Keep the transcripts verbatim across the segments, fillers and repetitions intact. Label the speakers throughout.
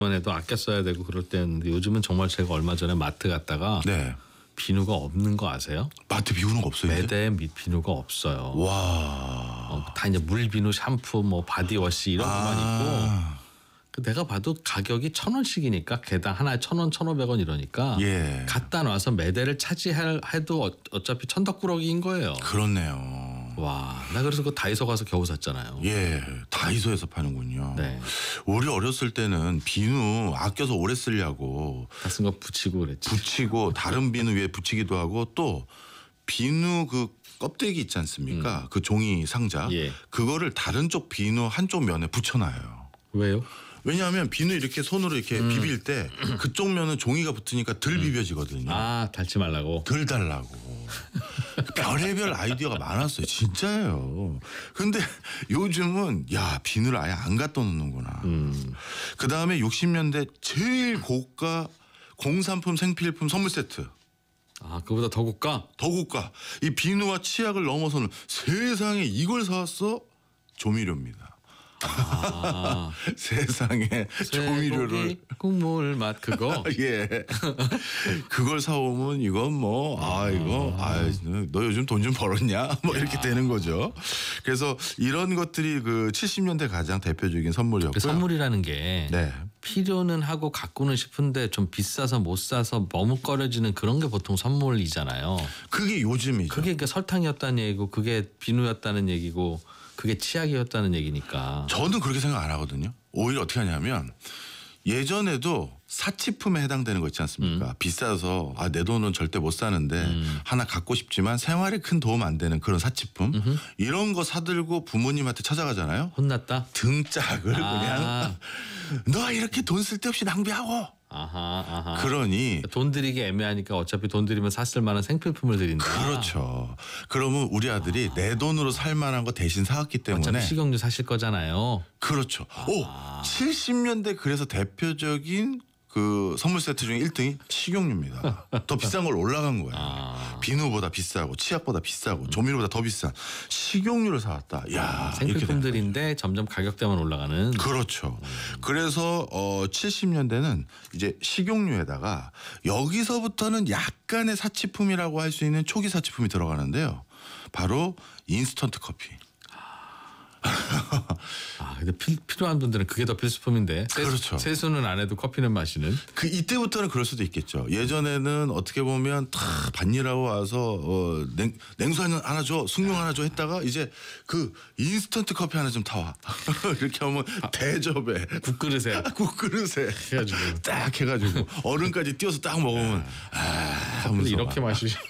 Speaker 1: 이번에도 아껴 써야 되고 그럴 때였는데 요즘은 정말 제가 얼마 전에 마트 갔다가
Speaker 2: 네.
Speaker 1: 비누가 없는 거 아세요?
Speaker 2: 마트 비우는 거 없어요? 이제?
Speaker 1: 매대에 미- 비누가 없어요.
Speaker 2: 와.
Speaker 1: 어, 다 이제 물 비누, 샴푸, 뭐 바디워시 이런 것만 있고
Speaker 2: 아.
Speaker 1: 그 내가 봐도 가격이 천 원씩이니까 개당 하나에 천 원, 천오백 원 이러니까
Speaker 2: 예.
Speaker 1: 갖다 놔서 매대를 차지해도 어- 어차피 천덕꾸러기인 거예요.
Speaker 2: 그렇네요.
Speaker 1: 와, 나 그래서 그 다이소 가서 겨우 샀잖아요.
Speaker 2: 예. 다이소에서 파는군요.
Speaker 1: 네,
Speaker 2: 우리 어렸을 때는 비누 아껴서 오래 쓰려고
Speaker 1: 다 쓴 거 붙이고 그랬지.
Speaker 2: 붙이고 다른 비누 위에 붙이기도 하고 또 비누 그 껍데기 있지 않습니까? 그 종이 상자.
Speaker 1: 예.
Speaker 2: 그거를 다른 쪽 비누 한쪽 면에 붙여놔요.
Speaker 1: 왜요?
Speaker 2: 왜냐하면 비누 이렇게 손으로 이렇게 비빌 때 그쪽 면은 종이가 붙으니까 덜 비벼지거든요.
Speaker 1: 아, 닳지 말라고.
Speaker 2: 덜 달라고. 별의별 아이디어가 많았어요. 진짜예요. 근데 요즘은 야 비누를 아예 안 갖다 놓는구나.
Speaker 1: 음.
Speaker 2: 그다음에 육십 년대 제일 고가 공산품 생필품 선물 세트.
Speaker 1: 아, 그보다 더 고가?
Speaker 2: 더 고가. 이 비누와 치약을 넘어서는 세상에 이걸 사왔어? 조미료입니다.
Speaker 1: 아,
Speaker 2: 세상에 조미료를
Speaker 1: 쇠고기 국물 맛 그거.
Speaker 2: 예 그걸 사오면 이건 뭐 아 이거 아너 요즘 돈 좀 벌었냐 뭐 이렇게 되는 거죠. 그래서 이런 것들이 그 칠십 년대 가장 대표적인 선물이었고요.
Speaker 1: 그 선물이라는 게
Speaker 2: 네.
Speaker 1: 필요는 하고 갖고는 싶은데 좀 비싸서 못 사서 머뭇거려지는 그런 게 보통 선물이잖아요.
Speaker 2: 그게 요즘이죠.
Speaker 1: 그게 그 설탕이었다는 얘기고 그게 비누였다는 얘기고 그게 치약이었다는 얘기니까.
Speaker 2: 저는 그렇게 생각 안 하거든요. 오히려 어떻게 하냐면 예전에도 사치품에 해당되는 거 있지 않습니까?
Speaker 1: 음.
Speaker 2: 비싸서 아, 내 돈은 절대 못 사는데 하나 갖고 싶지만 생활에 큰 도움 안 되는 그런 사치품
Speaker 1: 음흠.
Speaker 2: 이런 거 사들고 부모님한테 찾아가잖아요.
Speaker 1: 혼났다?
Speaker 2: 등짝을
Speaker 1: 아.
Speaker 2: 그냥 너 이렇게 돈 쓸데없이 낭비하고
Speaker 1: 아하, 아하.
Speaker 2: 그러니
Speaker 1: 돈 들이기 애매하니까 어차피 돈 들이면 샀을 만한 생필품을 드린다.
Speaker 2: 그렇죠. 그러면 우리 아들이 내 돈으로 살 만한 거 대신 사왔기 때문에
Speaker 1: 어차피 식용유 사실 거잖아요.
Speaker 2: 그렇죠. 오, 칠십 년대 그래서 대표적인 그 선물 세트 중에 일 등이 식용유입니다. 더 비싼 걸 올라간 거예요.
Speaker 1: 아.
Speaker 2: 비누보다 비싸고 치약보다 비싸고 조미료보다 더 비싼 식용유를 사왔다. 야, 이렇게 되는
Speaker 1: 생필품들인데 점점 가격대만 올라가는.
Speaker 2: 그렇죠. 그래서 어 칠십 년대는 이제 식용유에다가 여기서부터는 약간의 사치품이라고 할 수 있는 초기 사치품이 들어가는데요. 바로 인스턴트 커피.
Speaker 1: 아, 근데 필, 필요한 분들은 그게 더 필수품인데. 세,
Speaker 2: 그렇죠.
Speaker 1: 세수는 안 해도 커피는 마시는.
Speaker 2: 그 이때부터는 그럴 수도 있겠죠. 예전에는 어떻게 보면 다 반일하고 와서 어, 냉, 냉수 하나 하나 줘, 숭늉 하나 줘 했다가 이제 그 인스턴트 커피 하나 좀 타와. 이렇게 하면 대접에
Speaker 1: 국그릇에
Speaker 2: 국그릇에
Speaker 1: 해가지고.
Speaker 2: 딱 해가지고 얼음까지 띄워서 딱 먹으면 아 하면서
Speaker 1: 이렇게 마시시는.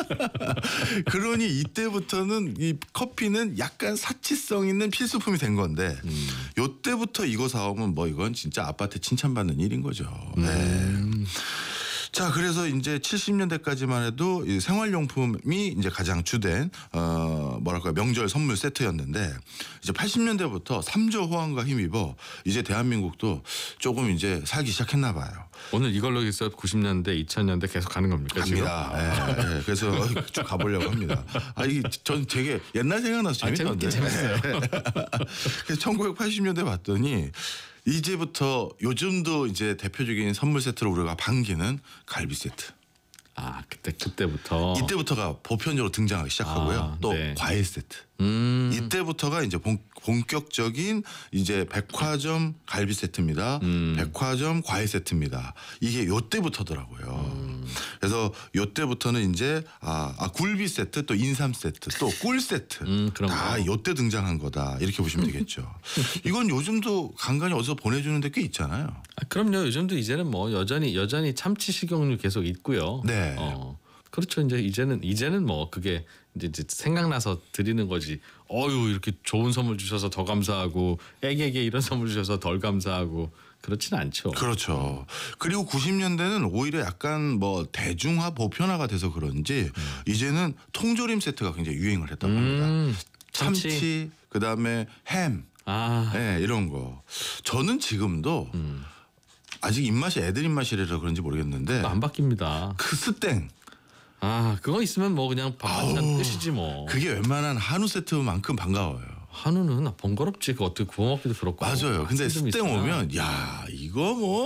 Speaker 2: 그러니 이때부터는 이 커피는 약간 사치성 있는 필수품이 된 건데
Speaker 1: 음.
Speaker 2: 요때부터 이거 사오면 뭐 이건 진짜 아빠한테 칭찬받는 일인 거죠. 네.
Speaker 1: 음.
Speaker 2: 자, 그래서 이제 칠십 년대까지만 해도 이 생활용품이 이제 가장 주된 어 뭐랄까 명절 선물 세트였는데 이제 팔십 년대부터 삼조 호황과 힘입어 이제 대한민국도 조금 이제 살기 시작했나 봐요.
Speaker 1: 오늘 이걸로 해서 구십 년대, 이천 년대 계속 가는 겁니까 지금?
Speaker 2: 갑니다. 예, 예. 그래서 쭉 가보려고 합니다. 아, 이게 전 되게 옛날 생각나서
Speaker 1: 아,
Speaker 2: 재밌던데.
Speaker 1: 재밌긴 재밌어요.
Speaker 2: 그래서 천구백팔십 년대 봤더니 이제부터 요즘도 이제 대표적인 선물 세트로 우리가 반기는 갈비 세트.
Speaker 1: 아, 그때 그때부터.
Speaker 2: 이때부터가 보편적으로 등장하기 시작하고요.
Speaker 1: 아,
Speaker 2: 또
Speaker 1: 네.
Speaker 2: 과일 세트.
Speaker 1: 음.
Speaker 2: 이때부터가 이제 본, 본격적인 이제 백화점 갈비 세트입니다.
Speaker 1: 음.
Speaker 2: 백화점 과일 세트입니다. 이게 요때부터더라고요.
Speaker 1: 음.
Speaker 2: 그래서 요때부터는 이제 아, 아 굴비 세트 또 인삼 세트 또 꿀 세트
Speaker 1: 음, 그런
Speaker 2: 다
Speaker 1: 거.
Speaker 2: 요때 등장한 거다 이렇게 보시면 되겠죠. 이건 요즘도 간간히 어디서 보내주는 데 꽤 있잖아요.
Speaker 1: 아, 그럼요. 요즘도 이제는 뭐 여전히 여전히 참치 식용유 계속 있고요.
Speaker 2: 네.
Speaker 1: 어. 그렇죠. 이제 이제는 이제는 뭐 그게 이제, 이제 생각나서 드리는 거지. 어유 이렇게 좋은 선물 주셔서 더 감사하고 애기에게 이런 선물 주셔서 덜 감사하고 그렇진 않죠.
Speaker 2: 그렇죠. 그리고 구십 년대는 오히려 약간 뭐 대중화 보편화가 돼서 그런지
Speaker 1: 음.
Speaker 2: 이제는 통조림 세트가 굉장히 유행을 했다고 합니다.
Speaker 1: 음,
Speaker 2: 참치,
Speaker 1: 참치.
Speaker 2: 그다음에 햄,
Speaker 1: 아,
Speaker 2: 네, 이런 거. 저는 지금도
Speaker 1: 음.
Speaker 2: 아직 입맛이 애들 입맛이라서 그런지 모르겠는데
Speaker 1: 안 바뀝니다.
Speaker 2: 그 스땡
Speaker 1: 아, 그거 있으면 뭐 그냥 밥반찬
Speaker 2: 아우,
Speaker 1: 끝이지 뭐.
Speaker 2: 그게 웬만한 한우 세트만큼 반가워요.
Speaker 1: 한우는 번거롭지. 그 어떻게 구워 먹기도 그렇고.
Speaker 2: 맞아요. 근데
Speaker 1: 맛은 좀
Speaker 2: 습땡
Speaker 1: 있으나.
Speaker 2: 오면 야 이거 뭐